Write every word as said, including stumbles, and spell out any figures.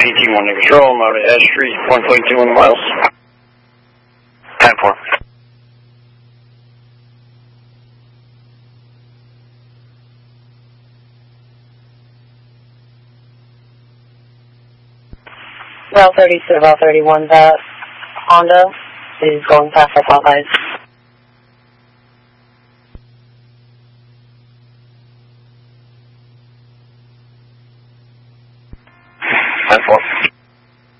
T T one to control, I'm out at Ash Street, one point two one miles. ten four. Route thirty-two, Route thirty-one, that Honda is going past our Popeyes.